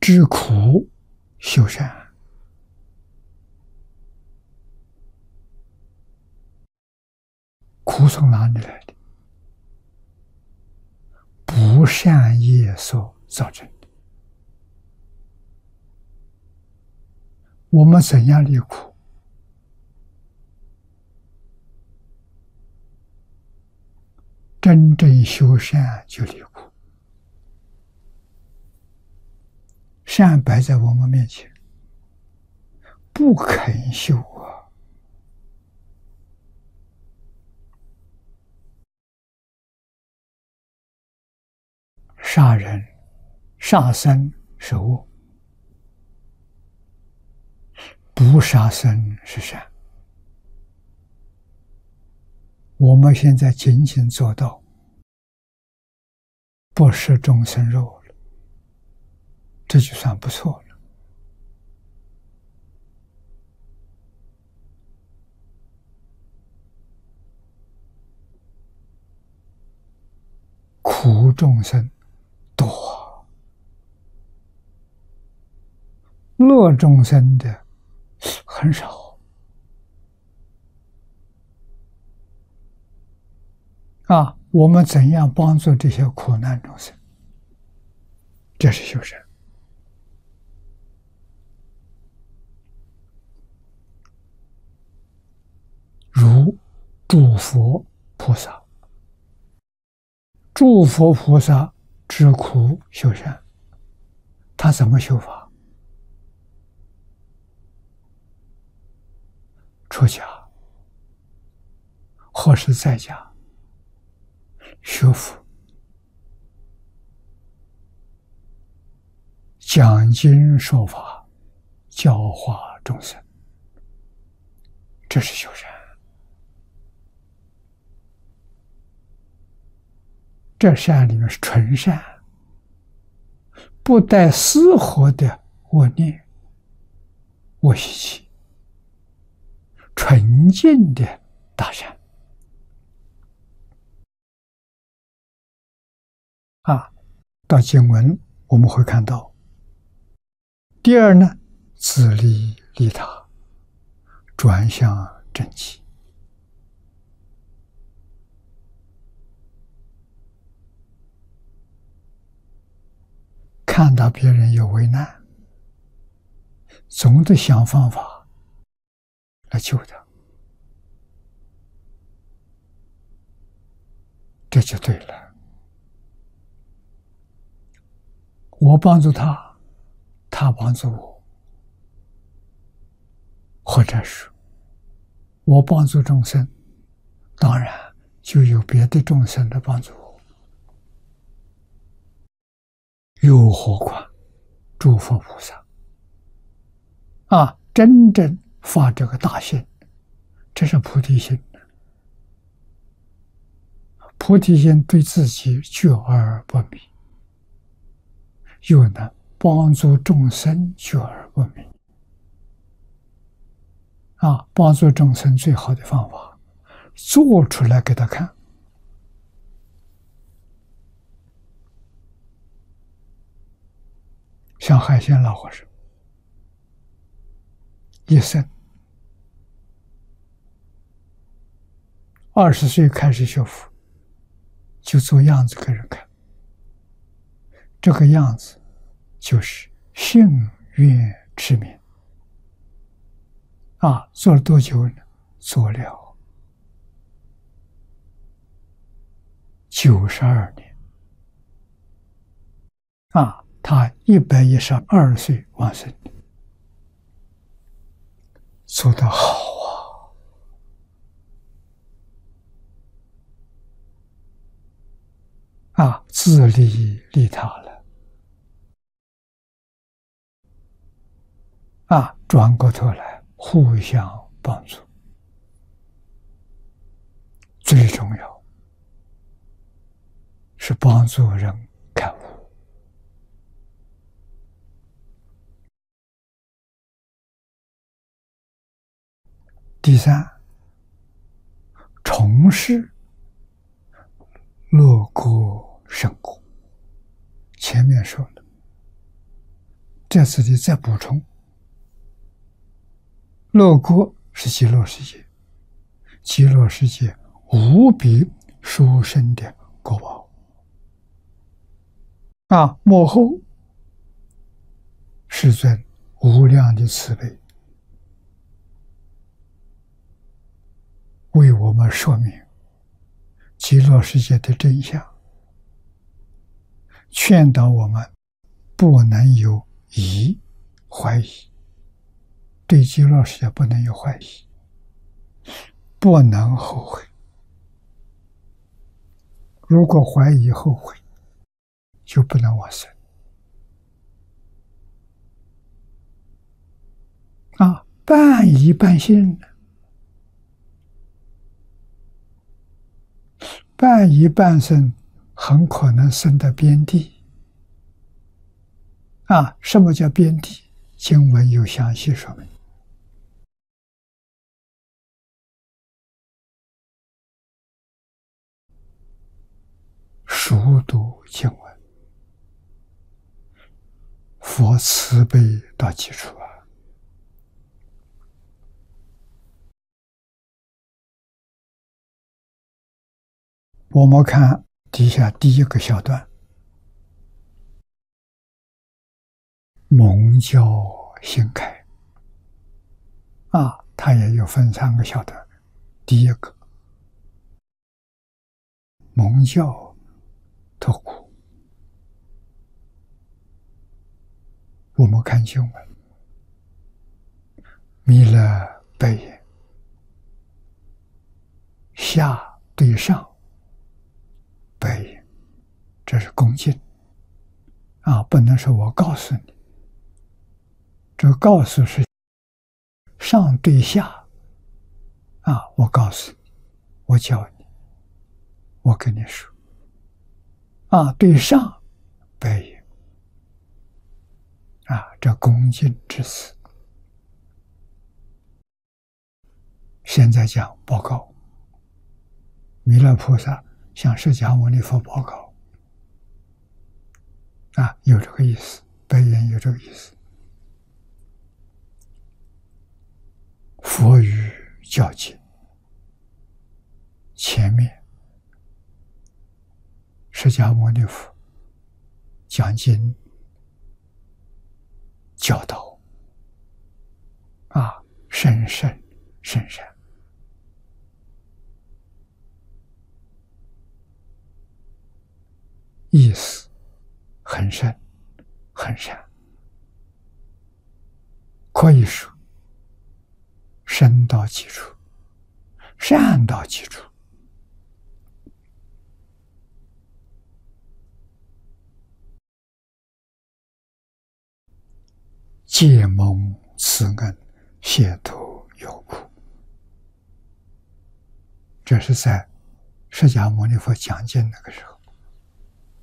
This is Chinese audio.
知苦修善，苦从哪里来的？不善业所造成的。我们怎样离苦？真正修善就离苦。善摆在我们面前，不肯修啊！杀人、杀生是恶，不杀生是善。我们现在仅仅做到不食众生肉了，这就算不错了。苦众生多，乐众生的很少。我们怎样帮助这些苦难众生？这是修善。如诸佛菩萨，诸佛菩萨知苦修善，他怎么修法？出家或是在家学佛，讲经说法，教化众生，这是修善。这善里面是纯善，不带丝毫的恶念、恶习气，纯净的大善。到经文我们会看到，第二呢，自利利他，转向正气。看到别人有危难，总得想方法来救他，这就对了。我帮助他，他帮助我，或者是我帮助众生，当然就有别的众生来帮助我。又何况诸佛菩萨真正发这个大心，这是菩提心。菩提心对自己觉而不迷，又能帮助众生觉而不迷。帮助众生最好的方法，做出来给他看。像海鲜老和尚，一生20岁开始学佛，就做样子给人看。这个样子就是信愿持名。做了多久呢？做了92年。他112岁往生，做得好自利利他了。转过头来互相帮助，最重要是帮助人开悟。第三，从事乐果胜果。前面说了， 在此地再补充，乐国是极乐世界，极乐世界无比殊胜的果报幕后世尊无量的慈悲，为我们说明极乐世界的真相，劝导我们不能有疑怀疑，对极乐世界不能有怀疑，不能后悔。如果怀疑后悔，就不能往生半疑半信，半疑半信很可能生在边地什么叫边地？经文有详细说明。熟读经文，佛慈悲到基础我们看底下第一个小段，蒙教心开它也有分3个小段。第一个，蒙教特苦。我们看经文，弥勒白言，下对上白言，这是恭敬不能说我告诉你，这个告诉是上对下我告诉你，我教你，我跟你说对上白言这恭敬之词。现在讲报告，弥勒菩萨向释迦牟尼佛报告有这个意思，白言有这个意思。佛语教经，前面释迦牟尼佛讲经教导甚深甚善，意思很深很善，可以说深到基础，善到基础。借蒙慈恩，解脱有苦。这是在释迦牟尼佛讲经那个时候